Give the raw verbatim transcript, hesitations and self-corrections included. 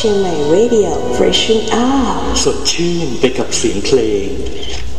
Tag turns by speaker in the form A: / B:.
A: ชียงใหม่ Radio Freshen Up
B: สดชื่นไปกับเสียงเพลง